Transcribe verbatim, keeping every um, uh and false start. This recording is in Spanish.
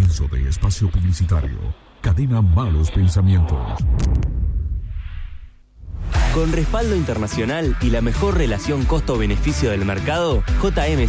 Comienzo de espacio publicitario. Cadena Malos Pensamientos. Con respaldo internacional y la mejor relación costo-beneficio del mercado, J M